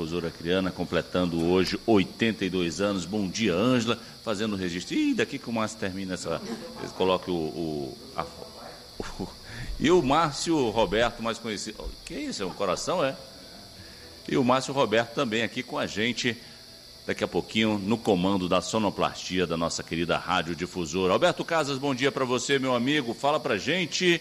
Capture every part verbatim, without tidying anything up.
Difusora Acreana, completando hoje oitenta e dois anos. Bom dia, Ângela, fazendo o registro. E daqui que o Márcio termina essa... Coloque o... o, a, o e o Márcio Roberto, mais conhecido... Que isso, é um coração, é? E o Márcio Roberto também aqui com a gente, daqui a pouquinho, no comando da sonoplastia da nossa querida Rádio Difusora. Alberto Casas, bom dia para você, meu amigo. Fala pra gente.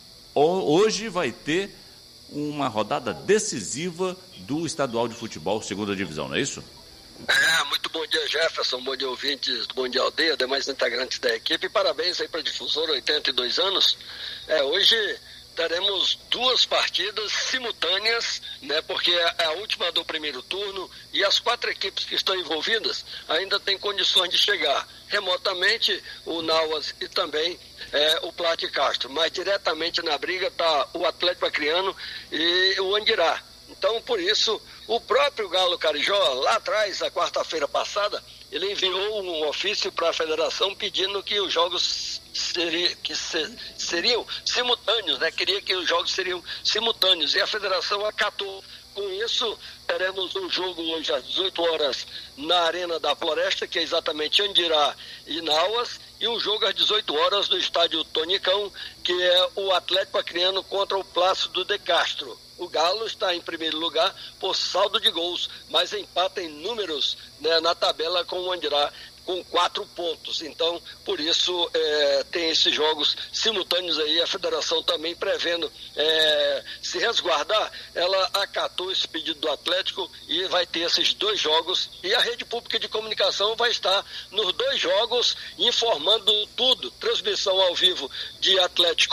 Hoje vai ter uma rodada decisiva do Estadual de Futebol, segunda divisão, não é isso? É, muito bom dia, Jefferson, bom dia, ouvintes do Bom Dia Aldeia, demais integrantes da equipe, parabéns aí para a Difusora, oitenta e dois anos. É, hoje teremos duas partidas simultâneas, né, porque é a última do primeiro turno e as quatro equipes que estão envolvidas ainda têm condições de chegar remotamente, o Nauas e também é, o Plata e Castro, mas diretamente na briga está o Atlético Acreano e o Andirá. Então, por isso, o próprio Galo Carijó, lá atrás, na quarta-feira passada, ele enviou um ofício para a federação pedindo que os jogos seria, que se, seriam simultâneos, né? Queria que os jogos seriam simultâneos, e a federação acatou. Com isso, teremos um jogo hoje às dezoito horas na Arena da Floresta, que é exatamente Andirá e Nauas, e um jogo às dezoito horas no estádio Tonicão, que é o Atlético Acreano contra o Plácido de Castro. O Galo está em primeiro lugar por saldo de gols, mas empata em números, né, na tabela com o Andirá, com quatro pontos. Então, por isso, é, tem esses jogos simultâneos aí, a federação também prevendo é, se resguardar, ela acatou esse pedido do Atlético e vai ter esses dois jogos, e a rede pública de comunicação vai estar nos dois jogos informando tudo, transmissão ao vivo de Atlético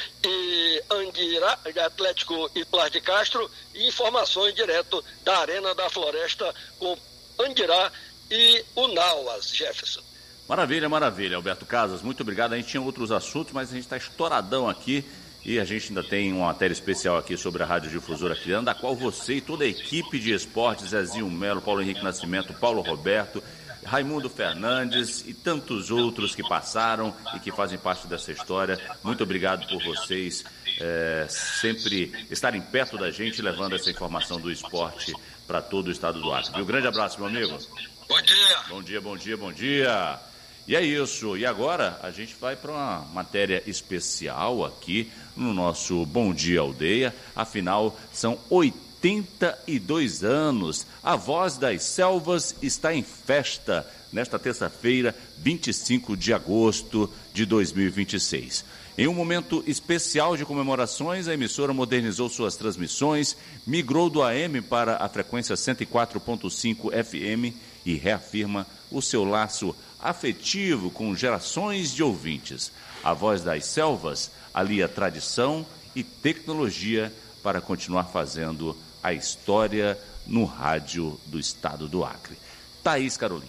e Andirá, de Atlético e Plata de Castro, e informações direto da Arena da Floresta com Andirá e o Nauas, Jefferson. Maravilha, maravilha, Alberto Casas, muito obrigado. A gente tinha outros assuntos, mas a gente está estouradão aqui e a gente ainda tem uma matéria especial aqui sobre a Rádio Difusora Acreana, da qual você e toda a equipe de esportes, Zezinho Melo, Paulo Henrique Nascimento, Paulo Roberto, Raimundo Fernandes e tantos outros que passaram e que fazem parte dessa história. Muito obrigado por vocês é, sempre estarem perto da gente, levando essa informação do esporte para todo o estado do Acre. Um grande abraço, meu amigo. Bom dia. Bom dia, bom dia, bom dia. E é isso. E agora a gente vai para uma matéria especial aqui no nosso Bom Dia Aldeia. Afinal, são oitenta e dois anos. A Voz das Selvas está em festa nesta terça-feira, vinte e cinco de agosto de dois mil e vinte e seis. Em um momento especial de comemorações, a emissora modernizou suas transmissões, migrou do A M para a frequência cento e quatro ponto cinco F M e reafirma o seu laço afetivo com gerações de ouvintes. A Voz das Selvas alia tradição e tecnologia para continuar fazendo a história no rádio do estado do Acre. Thaís Carolina.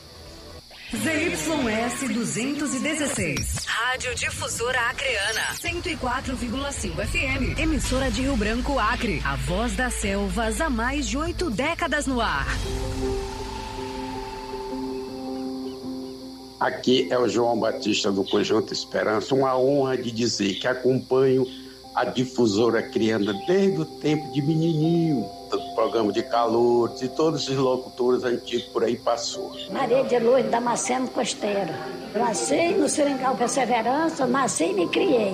Z Y S duzentos e dezesseis. Rádio Difusora Acreana. cento e quatro vírgula cinco F M. Emissora de Rio Branco, Acre. A Voz das Selvas há mais de oito décadas no ar. Aqui é o João Batista do Conjunto Esperança. Uma honra de dizer que acompanho a Difusora Acreana desde o tempo de menininho, do programa de calor, de todos os locutores antigos por aí passou. Maria de Lourdes Damasceno Costeiro. Nasci no Seringal Perseverança, nasci e me criei.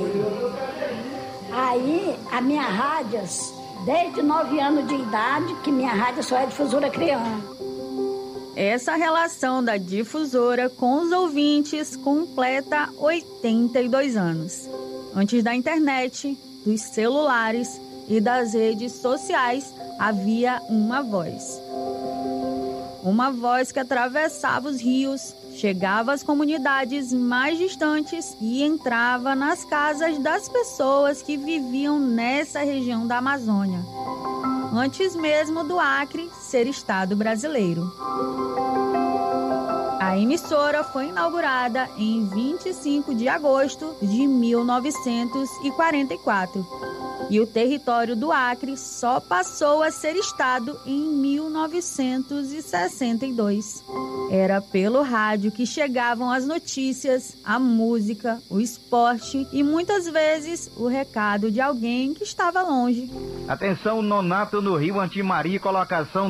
Aí, a minha rádio, desde nove anos de idade, que minha rádio só é Difusora Acreana. Essa relação da difusora com os ouvintes completa oitenta e dois anos. Antes da internet, dos celulares e das redes sociais, havia uma voz. Uma voz que atravessava os rios, chegava às comunidades mais distantes e entrava nas casas das pessoas que viviam nessa região da Amazônia, antes mesmo do Acre ser estado brasileiro. A emissora foi inaugurada em vinte e cinco de agosto de mil novecentos e quarenta e quatro e o território do Acre só passou a ser estado em mil novecentos e sessenta e dois. Era pelo rádio que chegavam as notícias, a música, o esporte e muitas vezes o recado de alguém que estava longe. Atenção, nonato no Rio Antimaria, colocação